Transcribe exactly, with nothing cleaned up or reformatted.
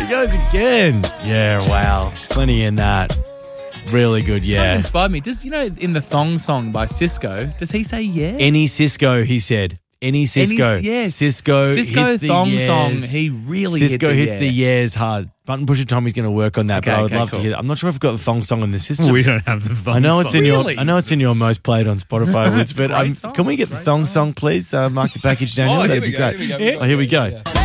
he goes again. Yeah, wow. Plenty in that. Really good, Kind of yeah. inspired me. Does, you know, in the Thong song by Cisco, does he say yeah? Any Cisco, he said. Any Cisco. Any- yes. Cisco. Cisco hits the Thong yes. song, he really Cisco hits, hits a the yeah. yes hard. Button Pusher Tommy's going to work on that, Okay, but I would okay, love cool. to hear that. I'm not sure if I've got the thong song in the system. We don't have the thong I know it's song. in Really? your. I know it's in your most played on Spotify, Woods, but Great um, song. can we get the Great thong song. song, please? Uh, mark the package down. Oh, here That'd we be go, great. here we go, here we Oh, here we go. Yeah.